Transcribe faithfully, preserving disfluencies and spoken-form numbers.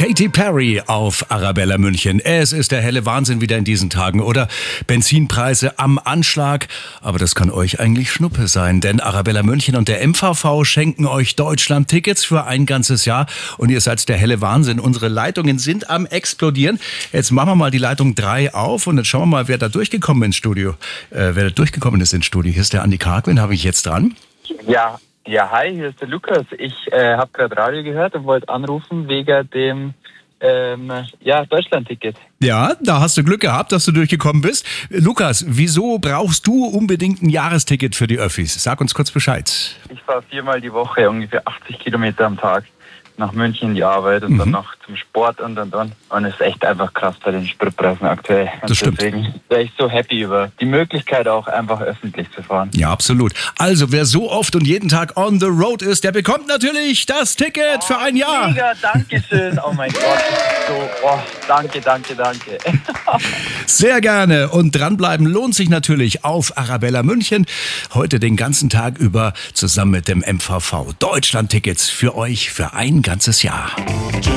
Katy Perry auf Arabella München. Es ist der helle Wahnsinn wieder in diesen Tagen, oder? Benzinpreise am Anschlag. Aber das kann euch eigentlich Schnuppe sein, denn Arabella München und der M V V schenken euch Deutschland-Tickets für ein ganzes Jahr. Und ihr seid der helle Wahnsinn. Unsere Leitungen sind am explodieren. Jetzt machen wir mal die Leitung drei auf und jetzt schauen wir mal, wer da durchgekommen ins Studio, äh, wer da durchgekommen ist ins Studio. Hier ist der Andi Karg, wen habe ich jetzt dran? Ja, ja, hi, hier ist der Lukas. Ich äh, habe gerade Radio gehört und wollte anrufen wegen dem ähm, ja, Deutschland-Ticket. Ja, da hast du Glück gehabt, dass du durchgekommen bist. Lukas, wieso brauchst du unbedingt ein Jahresticket für die Öffis? Sag uns kurz Bescheid. Ich fahre viermal die Woche, ungefähr achtzig Kilometer am Tag nach München in die Arbeit und mhm. dann noch zum Sport und und und. Und es ist echt einfach krass bei den Spritpreisen aktuell. Und das stimmt. Deswegen wäre ich so happy über die Möglichkeit, auch einfach öffentlich zu fahren. Ja, absolut. Also, wer so oft und jeden Tag on the road ist, der bekommt natürlich das Ticket oh, für ein Jahr. Mega, danke schön. Oh mein Gott. So, oh, danke, danke, danke. Sehr gerne. Und dranbleiben lohnt sich natürlich auf Arabella München. Heute den ganzen Tag über zusammen mit dem M V V. Deutschland-Tickets für euch für ein ganzes Jahr.